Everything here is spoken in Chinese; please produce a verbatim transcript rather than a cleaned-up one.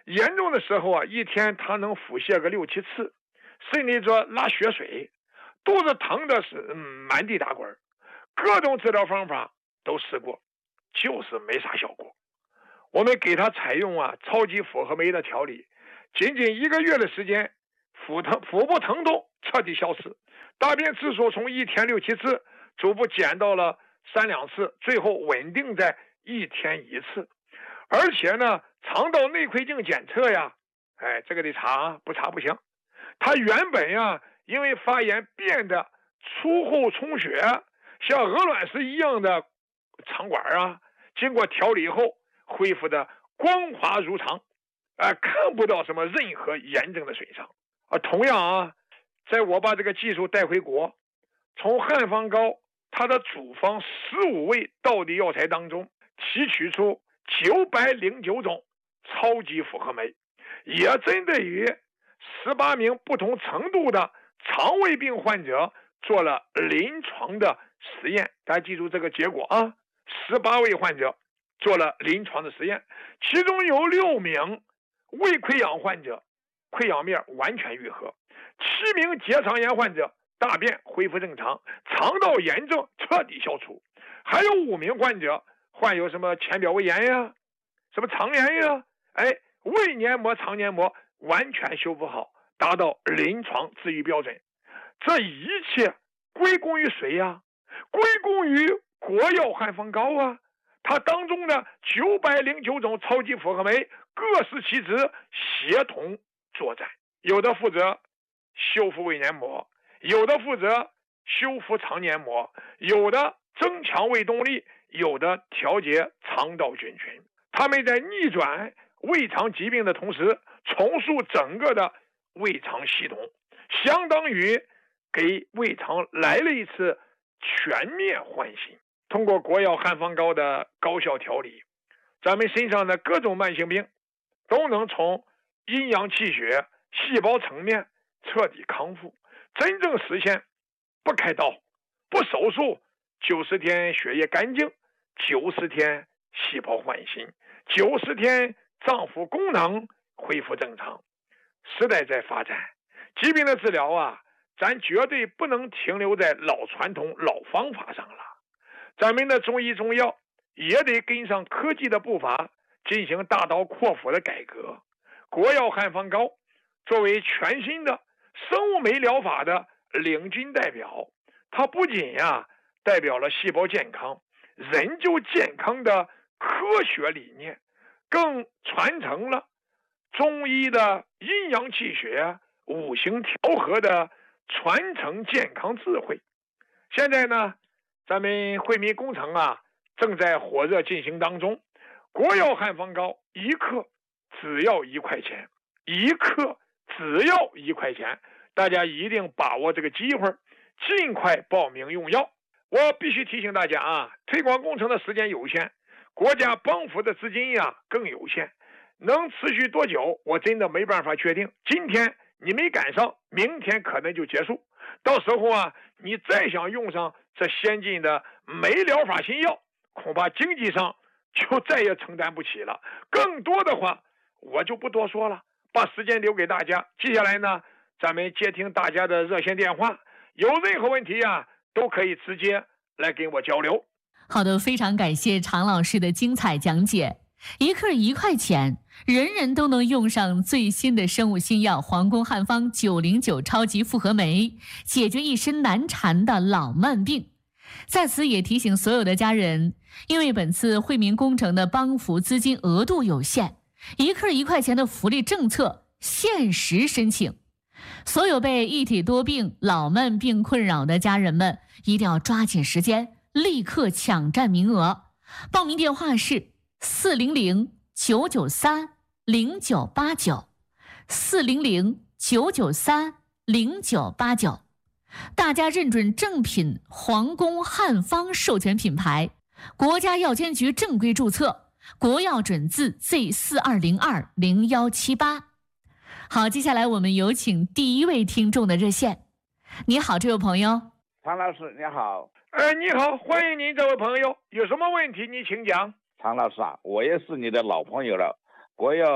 严重的时候啊，一天他能腹泻个六七次，甚至说拉血水，肚子疼的是嗯满地打滚，各种治疗方法都试过，就是没啥效果。我们给他采用啊超级复合酶的调理，仅仅一个月的时间，腹疼腹部疼痛彻底消失，大便次数从一天六七次逐步减到了三两次，最后稳定在一天一次。而且呢，肠道内窥镜检测呀，哎，这个得查啊，不查不行。他原本呀，因为发炎变得粗厚充血，像鹅卵石一样的肠管啊，经过调理后恢复的光滑如常，啊、呃，看不到什么任何严重的损伤啊。同样啊，在我把这个技术带回国，从汉方膏它的主方十五味道地药材当中提取出九百零九种超级复合酶，也针对于十八名不同程度的肠胃病患者做了临床的实验。大家记住这个结果啊，十八位患者做了临床的实验，其中有六名胃溃疡患者溃疡面完全愈合，七名结肠炎患者大便恢复正常，肠道炎症彻底消除，还有五名患者患有什么浅表胃炎呀，什么肠炎呀，哎，胃黏膜、肠黏膜完全修复好，达到临床治愈标准。这一切归功于谁呀？归功于国药汉方膏啊！它当中的九百零九种超级复合酶各司其职，协同作战，有的负责修复胃黏膜，有的负责修复肠黏膜，有的增强胃动力，有的调节肠道菌群。他们在逆转胃肠疾病的同时，重塑整个的胃肠系统，相当于给胃肠来了一次全面唤醒。通过国药汉方膏的高效调理，咱们身上的各种慢性病都能从阴阳气血、细胞层面彻底康复，真正实现不开刀、不手术，九十天血液干净，九十天细胞焕新，九十天脏腑功能恢复正常。时代在发展，疾病的治疗啊，咱绝对不能停留在老传统、老方法上了。咱们的中医中药也得跟上科技的步伐，进行大刀阔斧的改革。国药汉方膏作为全新的生物酶疗法的领军代表，它不仅呀代表了细胞健康、人就健康的科学理念，更传承了中医的阴阳气血、五行调和的传承健康智慧。现在呢，咱们惠民工程啊正在火热进行当中，国药汉方膏一克只要一块钱，一克只要一块钱，大家一定把握这个机会，尽快报名用药。我必须提醒大家啊，推广工程的时间有限，国家帮扶的资金呀更有限，能持续多久我真的没办法确定。今天你没赶上，明天可能就结束，到时候啊你再想用上这先进的酶疗法新药，恐怕经济上就再也承担不起了。更多的话我就不多说了，把时间留给大家。接下来呢，咱们接听大家的热线电话，有任何问题啊都可以直接来跟我交流。 好的，非常感谢常老师的精彩讲解。一克一块钱，人人都能用上最新的生物新药皇宫汉方九零九超级复合酶，解决一身难缠的老慢病。在此也提醒所有的家人，因为本次惠民工程的帮扶资金额度有限，一克一块钱的福利政策限时申请。所有被一体多病、老慢病困扰的家人们，一定要抓紧时间，立刻抢占名额。报名电话是四零零九九三零九八九，四零零九九三零九八九。大家认准正品皇宫汉方授权品牌，国家药监局正规注册，国药准字 Z 四二零二零一七八。好，接下来我们有请第一位听众的热线。你好，这位朋友。 常老师你好。 呃，你好，欢迎您这位朋友，有什么问题你请讲。 常老师啊，我也是你的老朋友了，国药